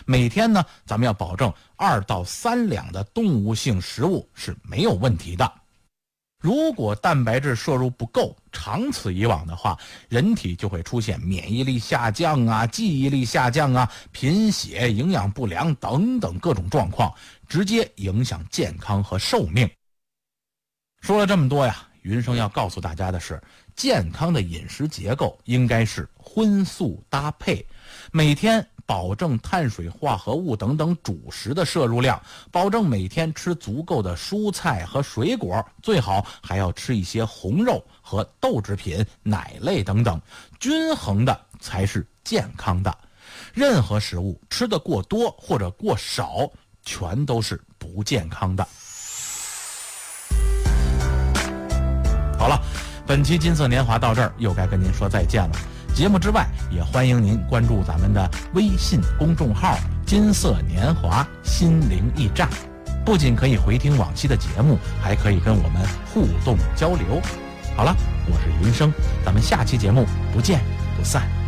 每天呢，咱们要保证2到3两的动物性食物是没有问题的。如果蛋白质摄入不够，长此以往的话，人体就会出现免疫力下降啊、记忆力下降啊、贫血、营养不良等等各种状况，直接影响健康和寿命。说了这么多呀，云生要告诉大家的是，健康的饮食结构应该是荤素搭配，每天保证碳水化合物等等主食的摄入量，保证每天吃足够的蔬菜和水果，最好还要吃一些红肉和豆制品、奶类等等，均衡的才是健康的。任何食物吃得过多或者过少，全都是不健康的。好了，本期金色年华到这儿又该跟您说再见了。节目之外，也欢迎您关注咱们的微信公众号金色年华心灵驿站，不仅可以回听往期的节目，还可以跟我们互动交流。好了，我是云生，咱们下期节目不见不散。